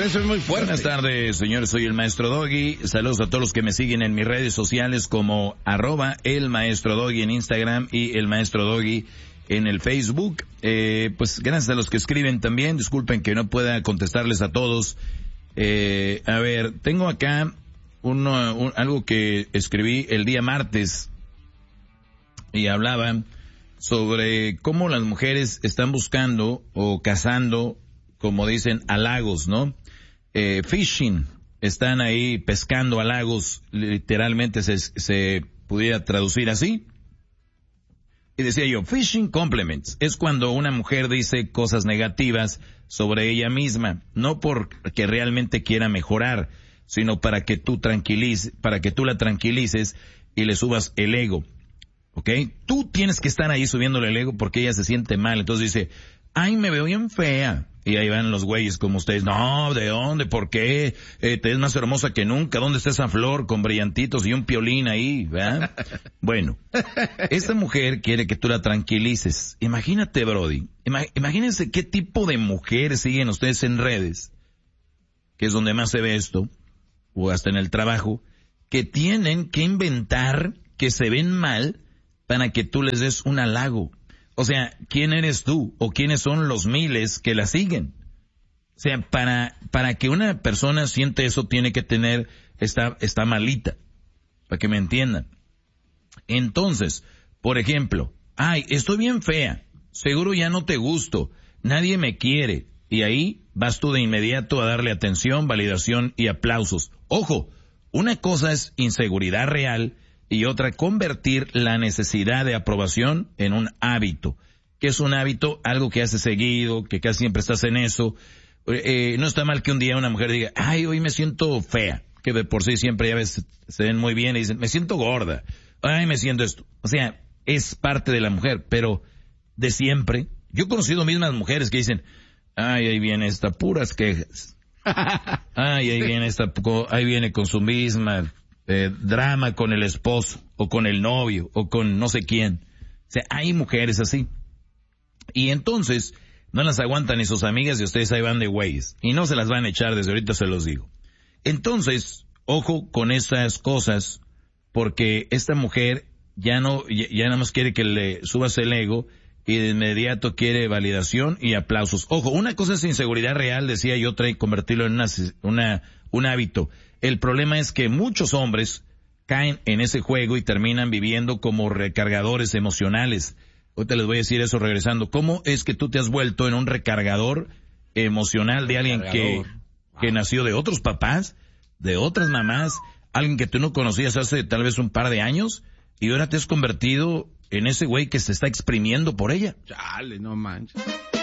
Eso es muy fuerte. Buenas tardes, señores. Soy el Maestro Doggy. Saludos a todos los que me siguen en mis redes sociales como @elmaestrodoggy en Instagram y el Maestro Doggy en el Facebook. Pues gracias a los que escriben también. Disculpen que no pueda contestarles a todos. A ver, tengo acá algo que escribí el día martes y hablaba sobre cómo las mujeres están buscando o cazando, como dicen, halagos, ¿no? Fishing, están ahí pescando halagos, literalmente se pudiera traducir así. Y decía yo, fishing compliments, es cuando una mujer dice cosas negativas sobre ella misma, no porque realmente quiera mejorar, sino para que tú la tranquilices y le subas el ego. ¿Ok? Tú tienes que estar ahí subiéndole el ego porque ella se siente mal. Entonces dice, ay, me veo bien fea. Y ahí van los güeyes como ustedes. No, ¿de dónde? ¿Por qué? Te ves más hermosa que nunca. ¿Dónde está esa flor con brillantitos y un piolín ahí? ¿Verdad? Bueno, esta mujer quiere que tú la tranquilices. Imagínate, Brody. Imagínense qué tipo de mujeres siguen ustedes en redes, que es donde más se ve esto, o hasta en el trabajo, que tienen que inventar que se ven mal para que tú les des un halago. O sea, ¿quién eres tú? ¿O quiénes son los miles que la siguen? O sea, para que una persona siente eso tiene que tener, está malita. Para que me entiendan. Entonces, por ejemplo, ay, estoy bien fea. Seguro ya no te gusto. Nadie me quiere. Y ahí vas tú de inmediato a darle atención, validación y aplausos. Ojo, una cosa es inseguridad real y otra, convertir la necesidad de aprobación en un hábito. ¿Qué es un hábito? Algo que haces seguido, que casi siempre estás en eso. No está mal que un día una mujer diga, ay, hoy me siento fea, que de por sí siempre ya ves, se ven muy bien y dicen, me siento gorda, ay, me siento esto. O sea, es parte de la mujer, pero de siempre. Yo he conocido mismas mujeres que dicen, ay, ahí viene esta, puras quejas. Ay, ahí viene con su misma drama con el esposo, o con el novio, o con no sé quién. O sea, hay mujeres así. Y entonces, no las aguantan ni sus amigas y ustedes ahí van de güeyes. Y no se las van a echar, desde ahorita se los digo. Entonces, ojo con esas cosas, porque esta mujer ya nada más quiere que le subas el ego y de inmediato quiere validación y aplausos. Ojo, una cosa es inseguridad real, decía, y otra es convertirlo en un hábito. El problema es que muchos hombres caen en ese juego y terminan viviendo como recargadores emocionales. Ahorita les voy a decir eso regresando. ¿Cómo es que tú te has vuelto en un recargador emocional de alguien que nació de otros papás, de otras mamás, alguien que tú no conocías hace tal vez un par de años, y ahora te has convertido en ese güey que se está exprimiendo por ella? Chale, no manches.